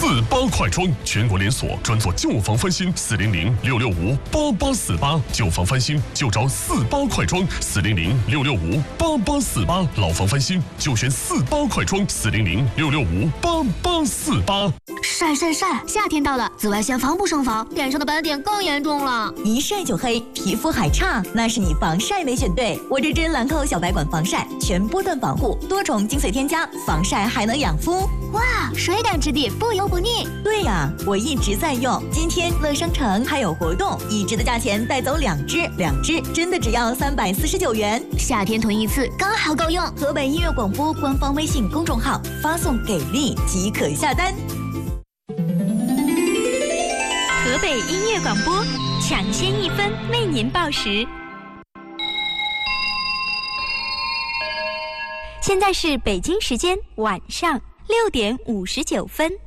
48快装，全国连锁，专做旧房翻新，400-665-8848，旧房翻新就找48快装，400-665-8848，老房翻新就选48快装，400-665-8848。 晒晒晒！夏天到了，紫外线防不胜防，脸上的斑点更严重了。 一晒就黑，皮肤还差，那是你防晒没选对。我这支兰蔻小白管防晒，全波段防护，多重精髓添加，防晒还能养肤。 哇，水感质地，不油不腻。 对呀，我一直在用。今天乐商城还有活动，一支的价钱带走2支，2支真的只要349元。 夏天囤一次刚好够用。 河北音乐广播官方微信公众号发送给力即可下单。 河北音乐广播抢先1分为您报时。现在是北京时间晚上6点59分。